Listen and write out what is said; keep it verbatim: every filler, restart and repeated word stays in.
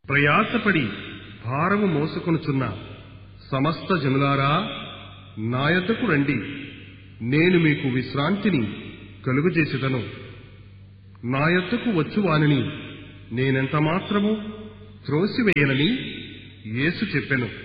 ప్రయాసపడి భారము మోసుకొనుచున్న సమస్త జనులారా, నా యొద్దకు రండి, నేను మీకు విశ్రాంతిని కలుగజేసేదను. నా యొద్దకు వచ్చువానిని నేనెంత మాత్రము త్రోసివేయనని యేసు చెప్పెను.